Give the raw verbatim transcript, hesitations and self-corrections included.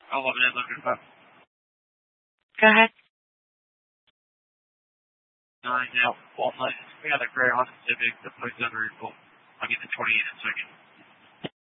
eleven and looking up. Go ahead. Nine now. Walnut. We got a gray Honda Civic. The plate's unreadable. I'll get the twenty-eight in a second.